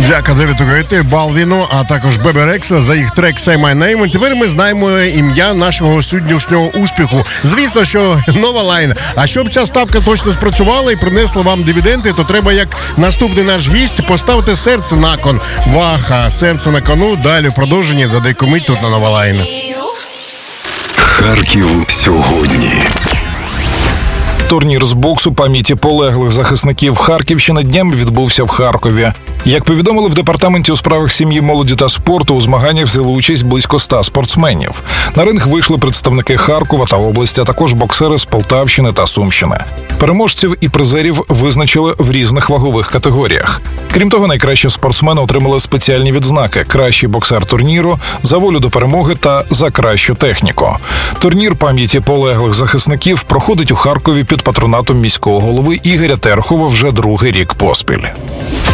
Дяка Девіду Гетті, Балвіну, а також Бебі Рекса за їх трек «Say My Name». І тепер ми знаємо ім'я нашого сьогоднішнього успіху. Звісно, що нова лайн. А щоб ця ставка точно спрацювала і принесла вам дивіденди, то треба, як наступний наш гість, поставити серце на кон. Ваха, серце на кону. Далі продовження за деяку мить тут на нова лайн. Харків сьогодні. Турнір з боксу пам'яті полеглих захисників Харківщини днями відбувся в Харкові. Як повідомили в Департаменті у справах сім'ї, молоді та спорту, у змаганнях взяли участь близько 100 спортсменів. На ринг вийшли представники Харкова та області, а також боксери з Полтавщини та Сумщини. Переможців і призерів визначили в різних вагових категоріях. Крім того, найкращі спортсмени отримали спеціальні відзнаки – кращий боксер турніру, за волю до перемоги та за кращу техніку. Турнір пам'яті полеглих захисників проходить у Харкові під патронатом міського голови Ігоря Терхова вже другий рік поспіль.